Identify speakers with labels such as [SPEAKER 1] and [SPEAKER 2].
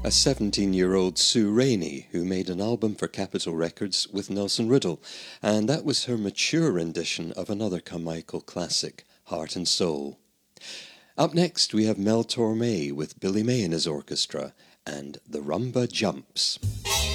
[SPEAKER 1] a 17-year-old Sue Rainey who made an album for Capitol Records with Nelson Riddle, and that was her mature rendition of another Carmichael classic, Heart and Soul. Up next, we have Mel Torme with Billy May and his orchestra, and The Rumba Jumps.